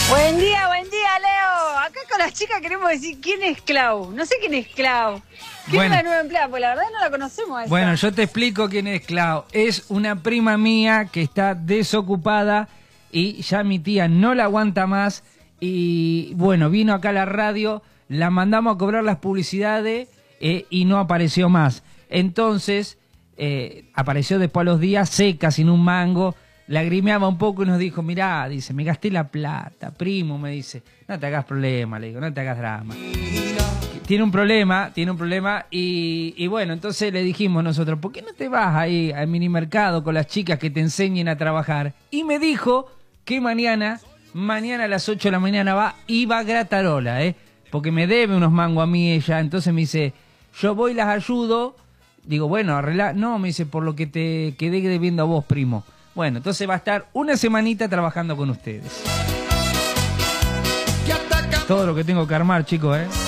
Buen día, Leo. Acá con las chicas queremos decir quién es Clau. No sé quién es Clau. ¿Quién es la nueva empleada? Pues la verdad no la conocemos a esa. Bueno, yo te explico quién es Clau. Es una prima mía que está desocupada y ya mi tía no la aguanta más. Y bueno, vino acá a la radio, la mandamos a cobrar las publicidades y no apareció más. Entonces, apareció después a los días seca, sin un mango. Lagrimeaba un poco y nos dijo, mirá, dice, me gasté la plata, primo, me dice, no te hagas problema, le digo, no te hagas drama. Tiene un problema y bueno, entonces le dijimos nosotros, ¿por qué no te vas ahí al minimercado con las chicas que te enseñen a trabajar? Y me dijo que mañana a las 8 de la mañana va a Gratarola, porque me debe unos mangos a mí ella, entonces me dice, yo voy y las ayudo, digo, bueno, arregla, no, me dice, por lo que te quedé debiendo a vos, primo. Bueno, entonces va a estar una semanita trabajando con ustedes. Todo lo que tengo que armar, chicos,